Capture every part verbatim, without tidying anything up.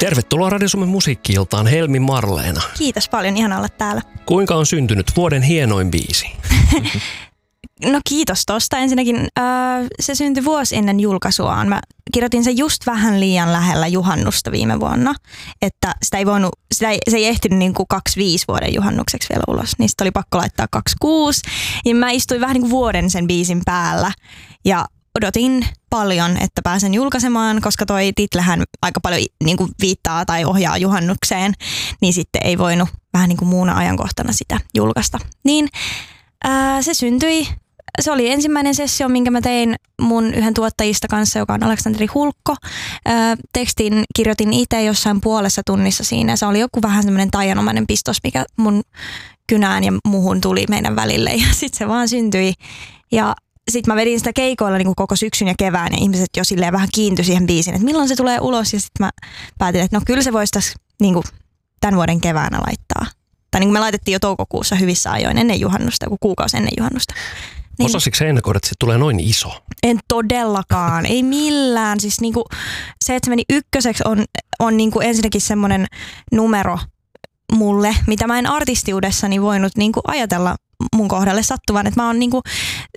Tervetuloa Radio Suomen musiikki-iltaan, Helmi Marleena. Kiitos paljon, ihana olla täällä. Kuinka on syntynyt vuoden hienoin biisi? No kiitos tosta. Ensinnäkin äh, se syntyi vuosi ennen julkaisuaan. Mä kirjoitin sen just vähän liian lähellä juhannusta viime vuonna, että sitä ei voinut, sitä ei, se ei ehtinyt niin kuin kaksikymmentäviisi vuoden juhannukseksi vielä ulos, niin sitä oli pakko laittaa kaksikymmentäkuusi. Ja mä istuin vähän niin kuin vuoden sen biisin päällä ja odotin paljon, että pääsen julkaisemaan, koska toi titlehän aika paljon niin kuin viittaa tai ohjaa juhannukseen, niin sitten ei voinut vähän niin kuin muuna ajankohtana sitä julkaista. Niin ää, se syntyi, se oli ensimmäinen sessio, minkä mä tein mun yhden tuottajista kanssa, joka on Aleksanteri Hulkko. Ää, tekstin kirjoitin itse jossain puolessa tunnissa siinä. Se oli joku vähän semmoinen taianomainen pistos, mikä mun kynään ja muhun tuli meidän välille ja sitten se vaan syntyi. Ja sitten mä vedin sitä keikoilla niin kuin koko syksyn ja kevään ja ihmiset jo silleen vähän kiintyi siihen biisiin, että milloin se tulee ulos. Ja sitten mä päätin, että no kyllä se voisi tässä niin kuin tämän vuoden keväänä laittaa. Tai niin kuin me laitettiin jo toukokuussa hyvissä ajoin ennen juhannusta, joku kuukausi ennen juhannusta. Niin. Osasitko sä ennakoida, että se tulee noin iso? En todellakaan, ei millään. Siis niin kuin se, että se meni ykköseksi on, on niin kuin ensinnäkin semmoinen numero mulle, mitä mä en artistiudessani voinut niin kuin ajatella mun kohdalle sattuvan. Että mä oon niin kuin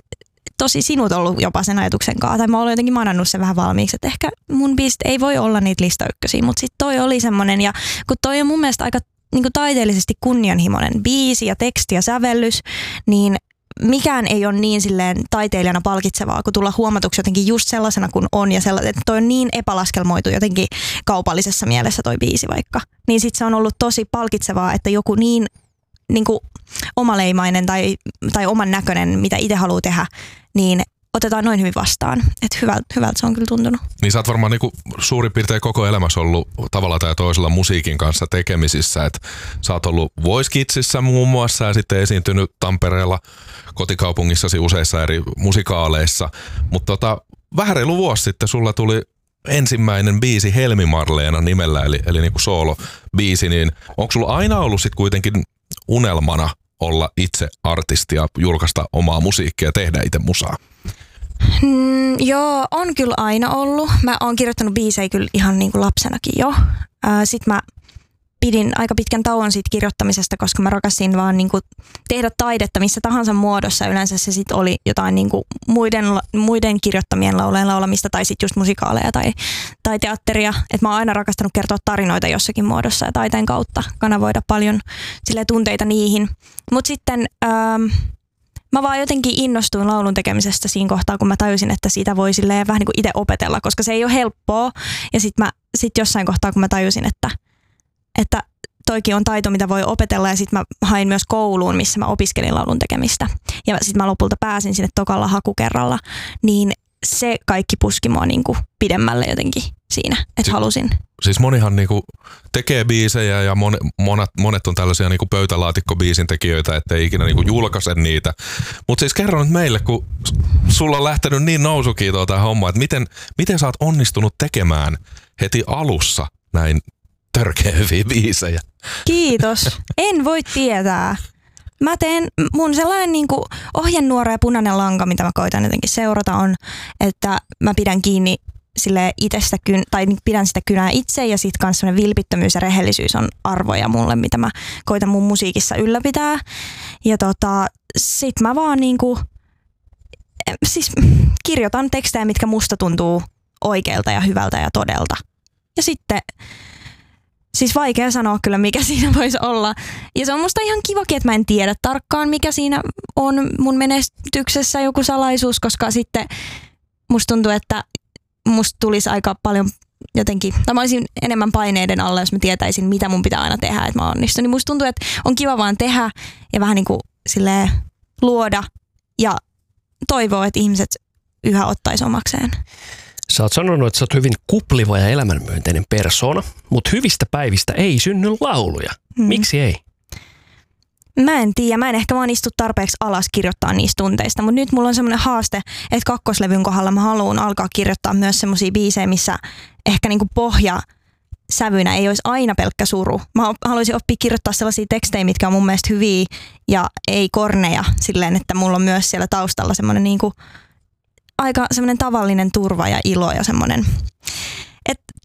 tosi sinut ollut jopa sen ajatuksen kanssa. Tai mä oon jotenkin manannut sen vähän valmiiksi, että ehkä mun biisit ei voi olla niitä listaykkösiä, mutta sitten toi oli semmoinen. Ja kun toi on mun mielestä aika niin kuin taiteellisesti kunnianhimoinen biisi ja teksti ja sävellys, niin mikään ei ole niin silleen taiteilijana palkitsevaa, kun tulla huomatuksi jotenkin just sellaisena kuin on. Ja sellainen, että toi on niin epälaskelmoitu jotenkin kaupallisessa mielessä toi biisi vaikka. Niin sit se on ollut tosi palkitsevaa, että joku niin, niin kuin omaleimainen tai, tai oman näköinen, mitä itse haluaa tehdä, niin otetaan noin hyvin vastaan. Että hyvältä, hyvältä se on kyllä tuntunut. Niin sä oot varmaan niinku suurin piirtein koko elämässä ollut tavalla tai toisella musiikin kanssa tekemisissä. Että sä oot ollut Voice Kidsissä muun muassa ja sitten esiintynyt Tampereella kotikaupungissasi useissa eri musikaaleissa. Mutta tota, vähän reilu vuosi sitten sulla tuli ensimmäinen biisi Helmi Marleena nimellä, eli, eli niinku soolo-biisi. Niin onko sulla aina ollut sit kuitenkin unelmana olla itse artisti ja julkaista omaa musiikkia ja tehdä itse musaa? Mm, joo, on kyllä aina ollut. Mä oon kirjoittanut biisejä kyllä ihan niin kuin lapsenakin jo. Sitten mä pidin aika pitkän tauon siitä kirjoittamisesta, koska mä rakasin vaan niin kuin tehdä taidetta missä tahansa muodossa. Yleensä se sitten oli jotain niin kuin muiden, muiden kirjoittamien lauleen laulamista tai sitten just musikaaleja tai, tai teatteria. Et mä oon aina rakastanut kertoa tarinoita jossakin muodossa ja taiteen kautta kanavoida paljon silleen tunteita niihin. Mutta sitten ähm, mä vaan jotenkin innostuin laulun tekemisestä siinä kohtaa, kun mä tajusin, että siitä voi silleen vähän niin kuin itse opetella, koska se ei ole helppoa. Ja sitten mä sit jossain kohtaa, kun mä tajusin, että että toikin on taito, mitä voi opetella, ja sitten mä hain myös kouluun, missä mä opiskelin laulun tekemistä. Ja sitten mä lopulta pääsin sinne tokalla hakukerralla, niin se kaikki puski mua niinku pidemmälle jotenkin siinä, että si- halusin. Siis monihan niinku tekee biisejä ja mon, monet, monet on tällaisia niinku pöytälaatikkobiisin tekijöitä, ettei ikinä niinku julkaise niitä. Mutta siis kerro nyt meille, kun sulla on lähtenyt niin nousukiitoa tämä homma, että miten, miten sä oot onnistunut tekemään heti alussa näin törkeä hyviä biisejä? Kiitos. En voi tietää. Mä teen, mun sellainen niin kuin ohjenuora ja punainen lanka, mitä mä koitan jotenkin seurata on, että mä pidän kiinni sille itsestä, tai pidän sitä kynää itse ja sit kans semmoinen vilpittömyys ja rehellisyys on arvoja mulle, mitä mä koitan mun musiikissa ylläpitää. Ja tota, sit mä vaan niinku, siis kirjoitan tekstejä, mitkä musta tuntuu oikealta ja hyvältä ja todelta. Ja sitten siis vaikea sanoa kyllä, mikä siinä voisi olla. Ja se on musta ihan kivakin, että mä en tiedä tarkkaan, mikä siinä on mun menestyksessä joku salaisuus, koska sitten musta tuntuu, että musta tulisi aika paljon jotenkin, tai mä olisin enemmän paineiden alla, jos mä tietäisin, mitä mun pitää aina tehdä, että mä onnistun. Niin musta tuntuu, että on kiva vaan tehdä ja vähän niin kuin silleen luoda ja toivoa, että ihmiset yhä ottaisi omakseen. Sä oot sanonut, että sä oot hyvin kupliva ja elämänmyönteinen persoona, mutta hyvistä päivistä ei synny lauluja. Hmm. Miksi ei? Mä en tiedä. Mä en ehkä vaan istu tarpeeksi alas kirjoittaa niistä tunteista, mutta nyt mulla on semmoinen haaste, että kakkoslevyn kohdalla mä haluan alkaa kirjoittaa myös semmoisia biisejä, missä ehkä niinku pohja sävynä ei olisi aina pelkkä suru. Mä haluaisin oppia kirjoittaa sellaisia tekstejä, mitkä on mun mielestä hyviä ja ei korneja silleen, että mulla on myös siellä taustalla semmoinen niinku aika semmoinen tavallinen turva ja ilo ja semmoinen. Et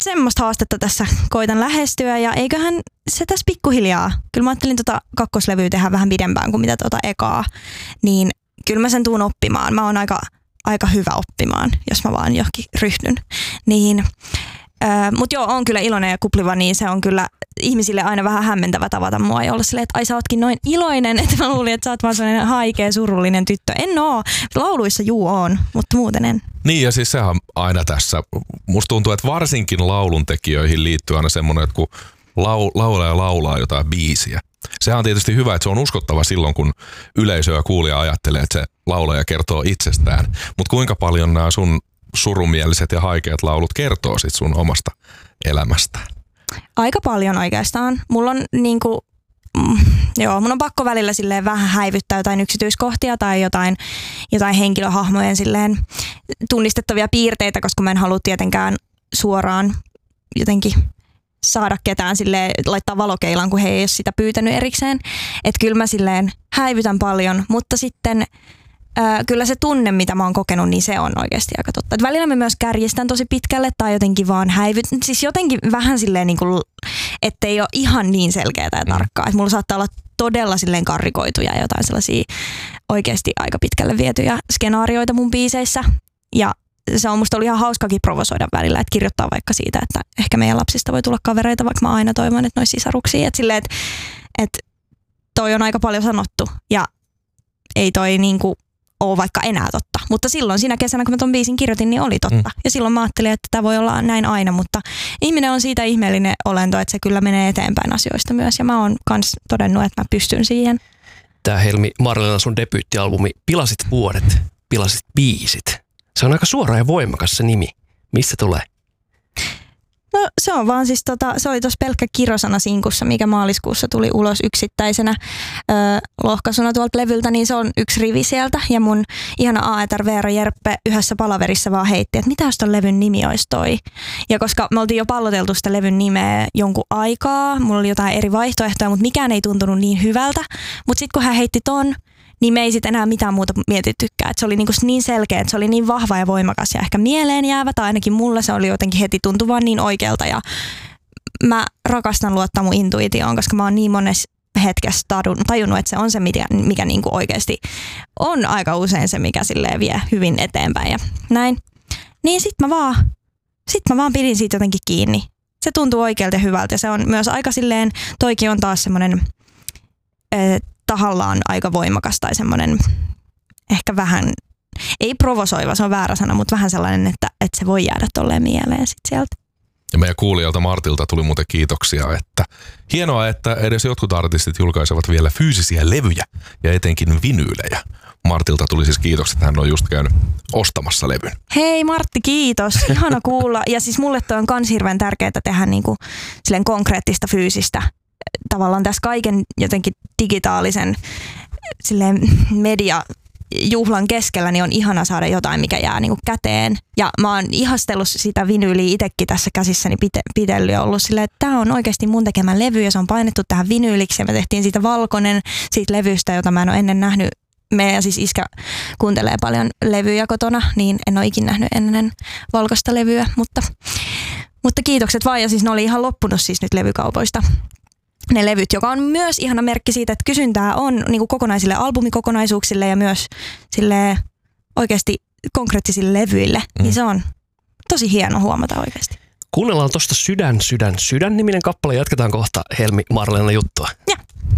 semmoista haastetta tässä koitan lähestyä ja eiköhän se tässä pikkuhiljaa. Kyllä mä ajattelin tota kakkoslevyä tehdä vähän pidempään kuin mitä tota ekaa, niin kyllä mä sen tuun oppimaan. Mä oon aika, aika hyvä oppimaan, jos mä vaan johonkin ryhdyn. Niin, äh, mut joo, on kyllä iloinen ja kupliva, niin se on kyllä ihmisille aina vähän hämmentävä tavata mua ja olla silleen, että ai sä ootkin noin iloinen, että mä luulin, että sä oot vaan sellainen haikea, surullinen tyttö. En oo. Lauluissa juu on, mutta muuten en. Niin ja siis sehän aina tässä, musta tuntuu, että varsinkin lauluntekijöihin liittyy aina semmoinen, että kun lau, laulaja laulaa jotain biisiä. Sehän on tietysti hyvä, että se on uskottava silloin, kun yleisö ja kuulija ajattelee, että se laulaja kertoo itsestään. Mutta kuinka paljon nämä sun surumieliset ja haikeat laulut kertoo sit sun omasta elämästä? Aika paljon oikeastaan. Mulla on niinku, mm, joo, mun on pakko välillä silleen vähän häivyttää jotain yksityiskohtia tai jotain, jotain henkilöhahmojen silleen tunnistettavia piirteitä, koska mä en halua tietenkään suoraan jotenkin saada ketään silleen, laittaa valokeilaan, kun he ei ole sitä pyytänyt erikseen. Että kyllä mä silleen häivytän paljon, mutta sitten ää, kyllä se tunne, mitä mä oon kokenut, niin se on oikeasti aika totta. Et välillä mä myös kärjistän tosi pitkälle tai jotenkin vaan häivyt, siis jotenkin vähän silleen niin kuin, ettei ole ihan niin selkeää ja tarkkaa. Että mulla saattaa olla todella silleen karrikoituja ja jotain sellaisia oikeasti aika pitkälle vietyjä skenaarioita mun biiseissä. Ja se on musta ollut ihan hauskakin provosoida välillä, että kirjoittaa vaikka siitä, että ehkä meidän lapsista voi tulla kavereita, vaikka mä aina toivon, että ne olisi sisaruksia. Että silleen, että, että toi on aika paljon sanottu ja ei toi niinku ole vaikka enää totta. Mutta silloin siinä kesänä, kun mä ton biisin kirjoitin, niin oli totta. Mm. Ja silloin mä ajattelin, että tämä voi olla näin aina, mutta ihminen on siitä ihmeellinen olento, että se kyllä menee eteenpäin asioista myös. Ja mä oon kans todennut, että mä pystyn siihen. Tää Helmi Marlena, sun debyyttialbumi Pilasit vuodet, pilasit biisit. Se on aika suora ja voimakas se nimi. Mistä tulee? No se on vaan siis tota, se oli tuossa pelkkä kirosana sinkussa, mikä maaliskuussa tuli ulos yksittäisenä ö, lohkaisuna tuolta levyltä, niin se on yksi rivi sieltä. Ja mun ihana A E T R Veera Jerppe yhdessä palaverissa vaan heitti, että mitä jos ton levyn nimi olisi toi. Ja koska me oltiin jo palloteltu sitä levyn nimeä jonkun aikaa, mulla oli jotain eri vaihtoehtoja, mutta mikään ei tuntunut niin hyvältä. Mutta sitten kun hän heitti ton, niin me ei sitten enää mitään muuta mietittykään. Et se oli niinku niin selkeä, että se oli niin vahva ja voimakas ja ehkä mieleen jäävä, tai ainakin mulla se oli jotenkin heti tuntuvaan niin oikealta. Ja mä rakastan luottaa mun intuitioon, koska mä oon niin monessa hetkessä tajunnut, että se on se, mikä, mikä niinku oikeasti on aika usein se, mikä silleen vie hyvin eteenpäin ja näin. Niin sit mä vaan, sit mä vaan pidin siitä jotenkin kiinni. Se tuntuu oikealta ja hyvältä ja se on myös aika silleen, toikin on taas semmonen tahallaan aika voimakas tai semmoinen ehkä vähän, ei provosoiva, se on väärä sana, mutta vähän sellainen, että, että se voi jäädä tolleen mieleen sit sieltä. Ja meidän kuulijalta Martilta tuli muuten kiitoksia, että hienoa, että edes jotkut artistit julkaisevat vielä fyysisiä levyjä ja etenkin vinyylejä. Martilta tuli siis kiitokset, että hän on just käynyt ostamassa levyn. Hei Martti, kiitos. Ihana kuulla. Ja siis mulle toi on kans hirveän tärkeää tehdä niinku silleen konkreettista fyysistä. Tavallaan tässä kaiken jotenkin digitaalisen silleen mediajuhlan keskellä niin on ihana saada jotain, mikä jää niinku käteen. Ja mä oon ihastellut sitä vinyyliä itsekin tässä käsissäni pite- pitellyt ja ollut silleen, että tää on oikeasti mun tekemä levy ja se on painettu tähän vinyyliksi ja me tehtiin siitä valkoinen siitä levystä, jota mä en ole ennen nähnyt. Meidän siis iskä kuuntelee paljon levyjä kotona, niin en ole ikin nähnyt ennen valkoista levyä, mutta, mutta kiitokset vaan ja siis ne oli ihan loppunut siis nyt levykaupoista. Ne levyt, joka on myös ihana merkki siitä, että kysyntää on niin kuin kokonaisille albumikokonaisuuksille ja myös sille oikeasti konkreettisille levyille, mm. niin se on tosi hieno huomata oikeasti. Kuunnellaan tuosta Sydän, sydän, sydän niminen kappale. Jatketaan kohta Helmi Marlena juttua.